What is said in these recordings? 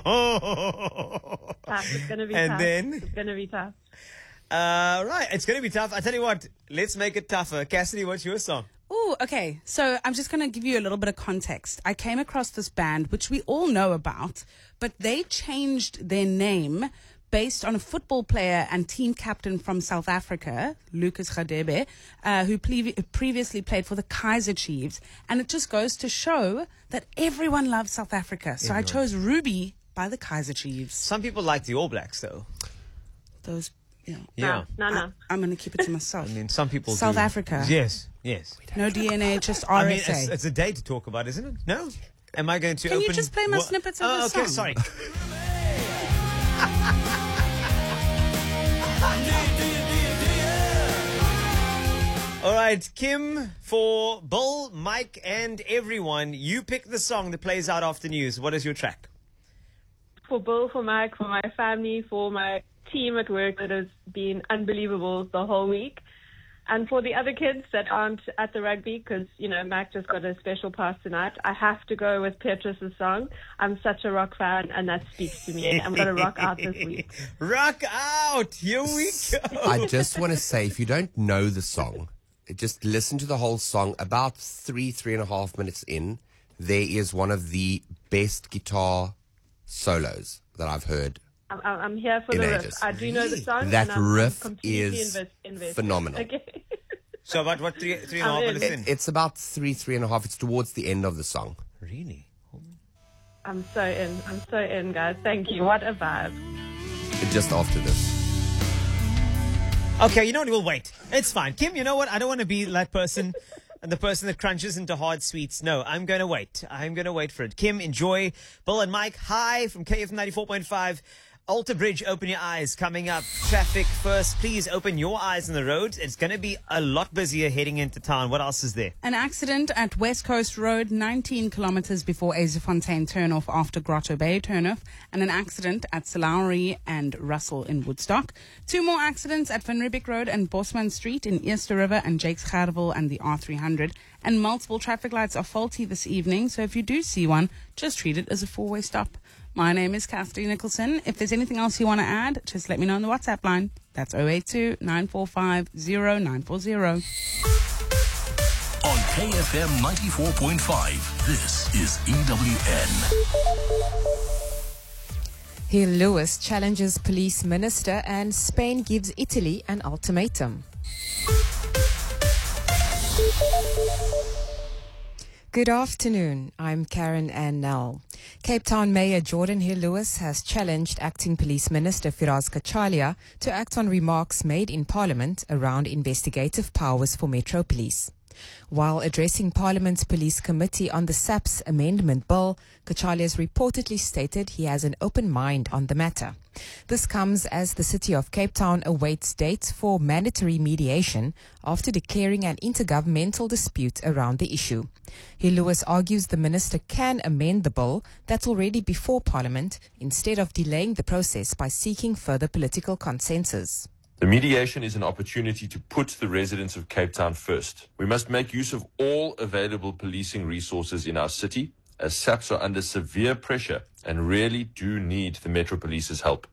Tough. It's going to be And tough. then? It's going to be tough. Right, it's going to be tough. I tell you what, let's make it tougher. Cassidy, what's your song? Oh, okay. So I'm just going to give you a little bit of context. I came across this band, which we all know about, but they changed their name based on a football player and team captain from South Africa, Lucas Radebe, who previously played for the Kaizer Chiefs. And it just goes to show that everyone loves South Africa. So I chose Ruby by the Kaizer Chiefs. Some people like the All Blacks, though. Those, you know. Yeah. No. I'm going to keep it to myself. I mean, some people South do. Africa. Yes. No DNA, just RSA. I mean, it's a day to talk about, isn't it? No? Am I going to Can open... you just play my snippets of the song? Okay, sorry. All right, Kim, for Bill, Mike, and everyone, you pick the song that plays out after news. What is your track? For Bill, for Mike, for my family, for my team at work that has been unbelievable the whole week. And for the other kids that aren't at the rugby, because, you know, Mac just got a special pass tonight, I have to go with Petrus's song. I'm such a rock fan, and that speaks to me. I'm going to rock out this week. Rock out! Here we go! I just want to say, if you don't know the song, just listen to the whole song. About 3.5 minutes in, there is one of the best guitar solos that I've heard. I'm here for In the riff. ages. I do know the song. That and I'm riff completely is invested. phenomenal. Okay. So about what, three and a half minutes in? It's about 3.5. It's towards the end of the song. Really? I'm so in, guys. Thank you. What a vibe. Just after this. Okay, you know what? We'll wait. It's fine. Kim, you know what? I don't want to be that person, the person that crunches into hard sweets. No, I'm going to wait. I'm going to wait for it. Kim, enjoy. Bill and Mike, hi from KF 94.5. Alter Bridge, open your eyes. Coming up, traffic first. Please open your eyes on the road. It's going to be a lot busier heading into town. What else is there? An accident at West Coast Road, 19 kilometers before Azefontein turnoff after Grotto Bay turnoff, and an accident at Salowry and Russell in Woodstock. 2 more accidents at Van Riebeeck Road and Bosman Street in Eerste River and Jakes Gerwel and the R300. And multiple traffic lights are faulty this evening, so if you do see one, just treat it as a 4-way stop. My name is Cassidy Nicholson. If there's anything else you want to add, just let me know on the WhatsApp line. That's 082-945-0940. On KFM 94.5, this is EWN. Here Lewis challenges police minister and Spain gives Italy an ultimatum. Good afternoon. I'm Karen Ann Nell. Cape Town Mayor Jordan Hill-Lewis has challenged Acting Police Minister Firaz Kachalia to act on remarks made in Parliament around investigative powers for Metro Police. While addressing Parliament's Police Committee on the SAPS Amendment Bill, Kachalia has reportedly stated he has an open mind on the matter. This comes as the City of Cape Town awaits dates for mandatory mediation after declaring an intergovernmental dispute around the issue. Hill-Lewis argues the minister can amend the bill that's already before Parliament instead of delaying the process by seeking further political consensus. The mediation is an opportunity to put the residents of Cape Town first. We must make use of all available policing resources in our city, as SAPS are under severe pressure and really do need the Metro Police's help.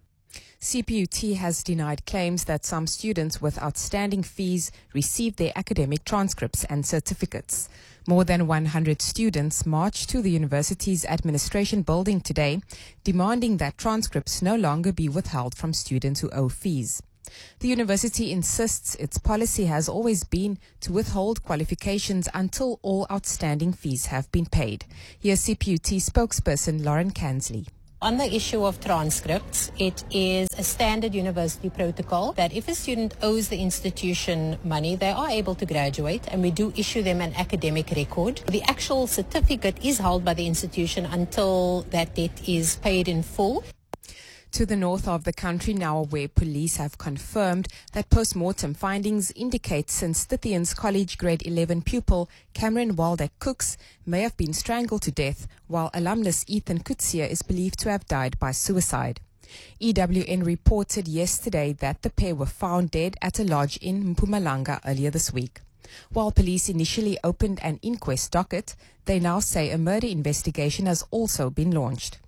CPUT has denied claims that some students with outstanding fees received their academic transcripts and certificates. More than 100 students marched to the university's administration building today, demanding that transcripts no longer be withheld from students who owe fees. The university insists its policy has always been to withhold qualifications until all outstanding fees have been paid. Here's CPUT spokesperson Lauren Kansley. On the issue of transcripts, it is a standard university protocol that if a student owes the institution money, they are able to graduate, and we do issue them an academic record. The actual certificate is held by the institution until that debt is paid in full. To the north of the country now, where police have confirmed that post-mortem findings indicate St. Stithians College grade 11 pupil Cameron Waldeck Cooks may have been strangled to death, while alumnus Ethan Kutsia is believed to have died by suicide. EWN reported yesterday that the pair were found dead at a lodge in Mpumalanga earlier this week. While police initially opened an inquest docket, they now say a murder investigation has also been launched.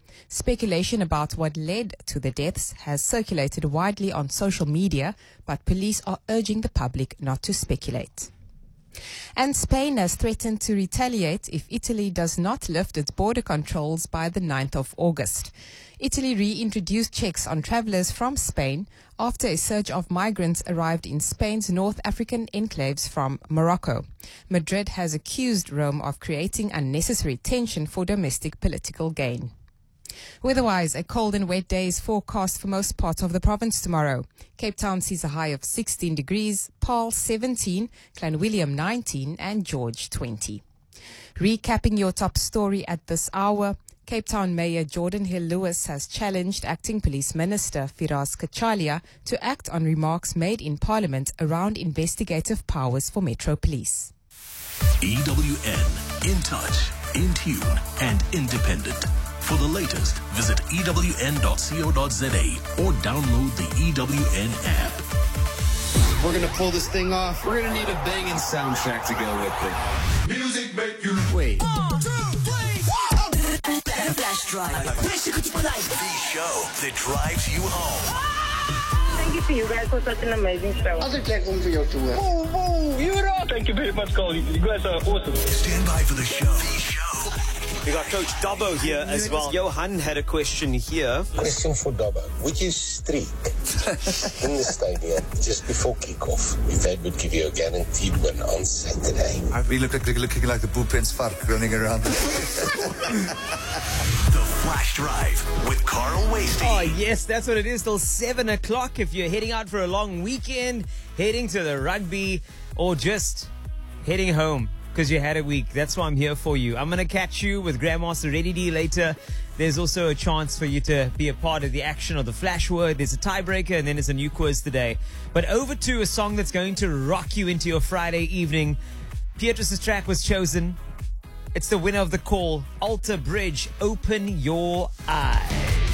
Speculation about what led to the deaths has circulated widely on social media, but police are urging the public not to speculate. And Spain has threatened to retaliate if Italy does not lift its border controls by the 9th of August. Italy reintroduced checks on travelers from Spain after a surge of migrants arrived in Spain's North African enclaves from Morocco. Madrid has accused Rome of creating unnecessary tension for domestic political gain. Weather-wise, a cold and wet day is forecast for most parts of the province tomorrow. Cape Town sees a high of 16 degrees, Paarl 17, Clanwilliam 19 and George 20. Recapping your top story at this hour, Cape Town Mayor Jordan Hill-Lewis has challenged Acting Police Minister Firas Kachalia to act on remarks made in Parliament around investigative powers for Metro Police. EWN, in touch, in tune and independent. For the latest, visit ewn.co.za or download the EWN app. We're going to pull this thing off. We're going to need a banging soundtrack to go with it. Music make you wait. 1, 2, 3, 4. Flash Drive. The show that drives you home. Thank you to you guys for such an amazing show. I'll take that one for your tour. Thank you very much, Cole. You guys are awesome. Stand by for the show. We got Coach Dobbo here as well. Johan had a question here. Question for Dobbo. With your streak in the stadium just before kickoff, if that would give you a guaranteed win on Saturday. We looking like the bullpen spark running around. The Flash Drive with Carl Wasty. Oh, yes, that's what it is till 7 o'clock. If you're heading out for a long weekend, heading to the rugby, or just heading home because you had a week, that's why I'm here for you. I'm going to catch you with Grandmaster Reddy D later. There's also a chance for you to be a part of the action of the Flash Word. There's a tiebreaker and then there's a new quiz today. But over to a song that's going to rock you into your Friday evening. Pietrus's track was chosen. It's the winner of the call, Alter Bridge, Open Your Eyes.